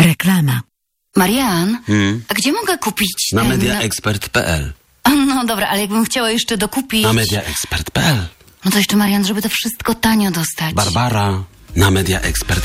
Reklama. Marian, a gdzie mogę kupić Na ten... mediaexpert.pl. No dobra, ale jakbym chciała jeszcze dokupić... Na mediaexpert.pl. No to jeszcze, Marian, żeby to wszystko tanio dostać. Barbara, na mediaexpert.pl.